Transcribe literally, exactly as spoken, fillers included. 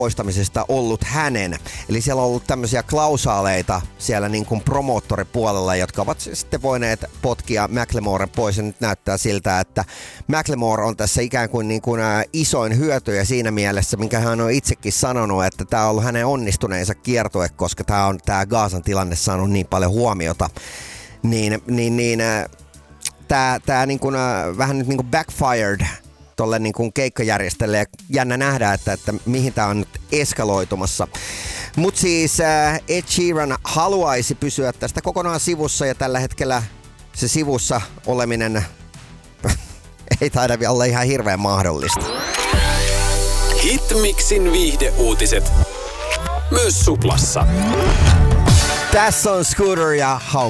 poistamisesta ollut hänen. Eli siellä on ollut tämmöisiä klausaaleita siellä niin kuin promoottoripuolella, jotka ovat sitten voineet potkia Macklemoren pois. Ja nyt näyttää siltä, että Macklemore on tässä ikään kuin, niin kuin isoin hyötyjä siinä mielessä, minkä hän on itsekin sanonut, että tämä on ollut hänen onnistuneensa kiertue, koska tämä on tämä Gazan tilanne saanut niin paljon huomiota. Niin, niin, niin tämä, tämä niin kuin, vähän nyt niin kuin backfired tolle niin kuin keikkajärjestäjälle ja jännä nähdä, että, että mihin tää on nyt eskaloitumassa. Mut siis äh, Ed Sheeran haluaisi pysyä tästä kokonaan sivussa ja tällä hetkellä se sivussa oleminen ei taida olla ihan hirveän mahdollista. Hitmixin viihdeuutiset. Myös Suplassa. Tässä on Scooter ja How